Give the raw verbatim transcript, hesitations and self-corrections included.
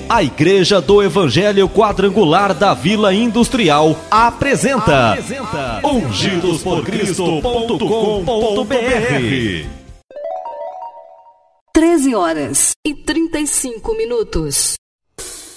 A Igreja do Evangelho Quadrangular da Vila Industrial apresenta, apresenta ungidos por cristo ponto com ponto br. treze horas e trinta e cinco minutos.